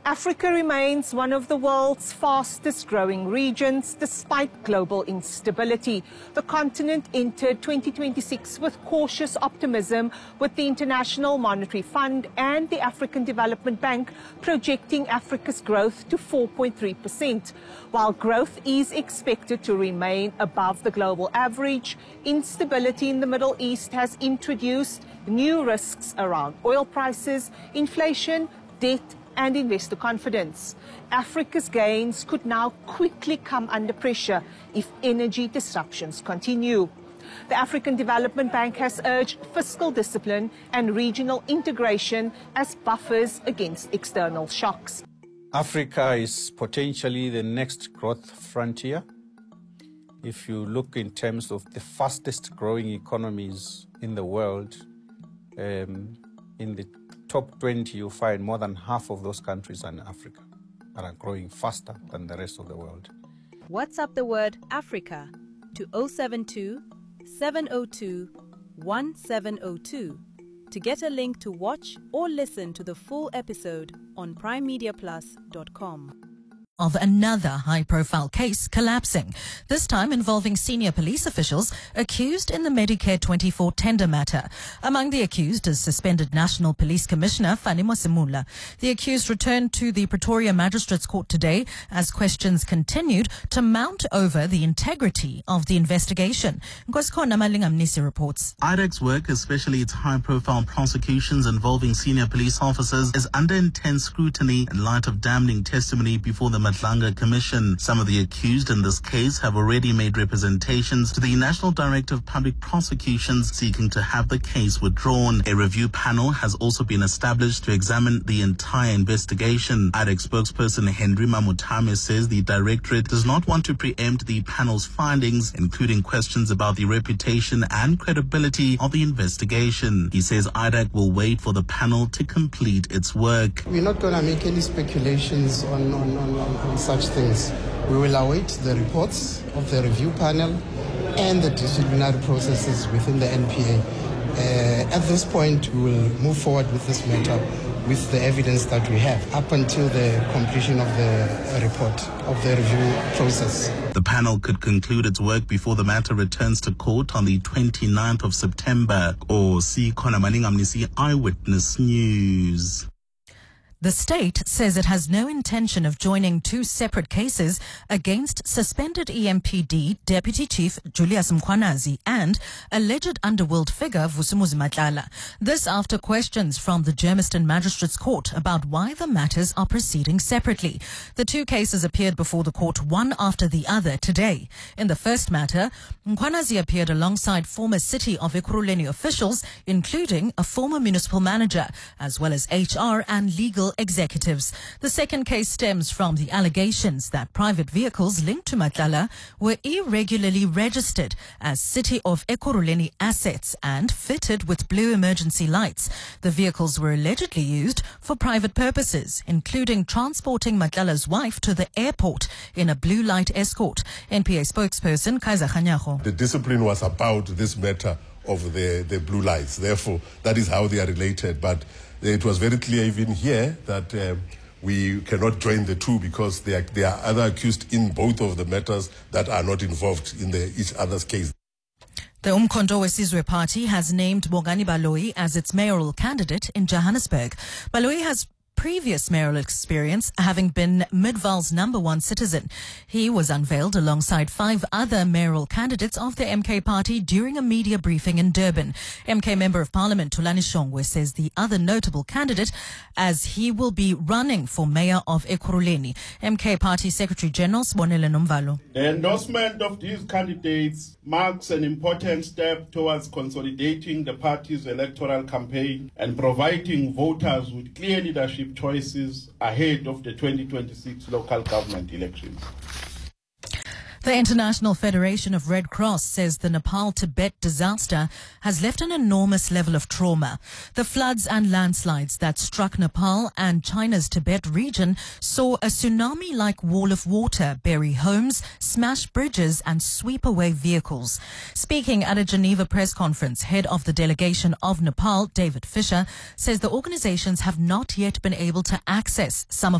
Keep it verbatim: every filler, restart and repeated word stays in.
Africa remains one of the world's fastest growing regions despite global instability. The continent entered twenty twenty-six with cautious optimism, with the International Monetary Fund and the African Development Bank projecting Africa's growth to four point three percent. While growth is expected to remain above the global average, instability in the Middle East has introduced new risks around oil prices, inflation, debt, and investor confidence. Africa's gains could now quickly come under pressure if energy disruptions continue. The African Development Bank has urged fiscal discipline and regional integration as buffers against external shocks. Africa is potentially the next growth frontier. If you look in terms of the fastest growing economies in the world, um, in the top twenty, you find more than half of those countries are in Africa and are growing faster than the rest of the world. WhatsApp the word Africa to zero seven two, seven zero two, one seven zero two to get a link to watch or listen to the full episode on prime media plus dot com. Of another high-profile case collapsing, this time involving senior police officials accused in the Medicare twenty-four tender matter. Among the accused is suspended National Police Commissioner Fani Mosimula. The accused returned to the Pretoria Magistrates Court today as questions continued to mount over the integrity of the investigation. Nkosikhona Malingamnisi reports. I D A C's work, especially its high-profile prosecutions involving senior police officers, is under intense scrutiny in light of damning testimony before the Madlanga Commission. Some of the accused in this case have already made representations to the National Director of Public Prosecutions seeking to have the case withdrawn. A review panel has also been established to examine the entire investigation. I D A C spokesperson Henry Mamutame says the Directorate does not want to preempt the panel's findings, including questions about the reputation and credibility of the investigation. He says I D A C will wait for the panel to complete its work. We're not going to make any speculations on, on, on, on on such things. We will await the reports of the review panel and the disciplinary processes within the N P A. Uh, at this point, we will move forward with this matter with the evidence that we have up until the completion of the report of the review process. The panel could conclude its work before the matter returns to court on the twenty-ninth of September. Or see Khona Malingamnisi, Eyewitness News. The state says it has no intention of joining two separate cases against suspended E M P D Deputy Chief Julius Mkhwanazi and alleged underworld figure Vusumuzi Matlala. This after questions from the Germiston Magistrates Court about why the matters are proceeding separately. The two cases appeared before the court one after the other today. In the first matter, Mkhwanazi appeared alongside former City of Ekurhuleni officials, including a former municipal manager, as well as H R and legal executives. The second case stems from the allegations that private vehicles linked to Matlala were irregularly registered as City of Ekurhuleni assets and fitted with blue emergency lights. The vehicles were allegedly used for private purposes, including transporting Matlala's wife to the airport in a blue light escort. N P A spokesperson Kaiser Khanyago. The discipline was about this matter of the, the blue lights. Therefore, that is how they are related. But it was very clear even here that uh, we cannot join the two because there are, there are other accused in both of the matters that are not involved in the, each other's case. The Umkhonto Wesizwe Party has named Bongani Baloyi as its mayoral candidate in Johannesburg. Baloyi has previous mayoral experience, having been Midvaal's number one citizen. He was unveiled alongside five other mayoral candidates of the M K party during a media briefing in Durban. M K Member of Parliament Thulani Shongwe says the other notable candidate, as he will be running for mayor of Ekurhuleni. M K Party Secretary General Sibonile Nomvalo. The endorsement of these candidates marks an important step towards consolidating the party's electoral campaign and providing voters with clear leadership choices ahead of the twenty twenty-six local government elections. The International Federation of Red Cross says the Nepal-Tibet disaster has left an enormous level of trauma. The floods and landslides that struck Nepal and China's Tibet region saw a tsunami-like wall of water bury homes, smash bridges and sweep away vehicles. Speaking at a Geneva press conference, head of the delegation of Nepal, David Fisher, says the organizations have not yet been able to access some of